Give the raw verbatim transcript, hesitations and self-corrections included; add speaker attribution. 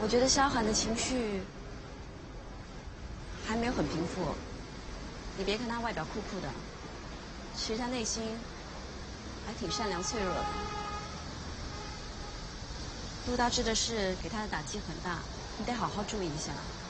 Speaker 1: 我觉得萧寒的情绪还没有很平复。你别看他外表酷酷的，其实他内心还挺善良脆弱的。陆大志的事给他的打击很大，你得好好注意一下。